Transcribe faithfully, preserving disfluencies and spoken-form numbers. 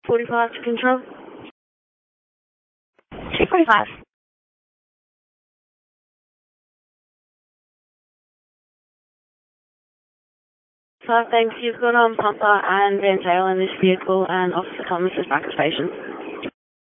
forty-five to control. two forty-five. Five, thanks. You've got on pumper and Van Tail in this vehicle, and Officer Thomas is back at station.